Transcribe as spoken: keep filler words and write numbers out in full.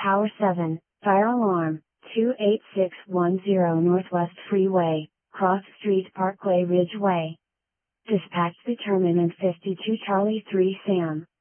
Tower seven, fire alarm, two eight six one zero Northwest Freeway, Cross Street Parkway Ridgeway. Dispatch determinant fifty-two Charlie three Sam.